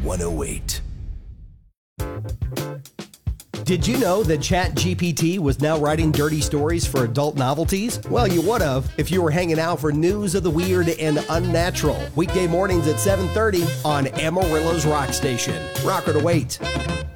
108. Did you know that ChatGPT was now writing dirty stories for adult novelties? Well, you would have if you were hanging out for news of the weird and unnatural. Weekday mornings at 7:30 on Amarillo's Rock Station. Rocker to wait.